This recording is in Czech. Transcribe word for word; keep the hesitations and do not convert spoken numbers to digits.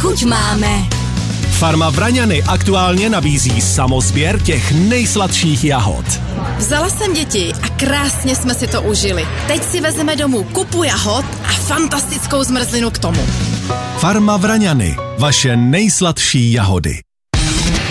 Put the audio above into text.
chuť máme. Farma Vraňany aktuálně nabízí samosběr těch nejsladších jahod. Vzala jsem děti a krásně jsme si to užili. Teď si vezeme domů kupu jahod a fantastickou zmrzlinu k tomu. Farma Vraňany, vaše nejsladší jahody.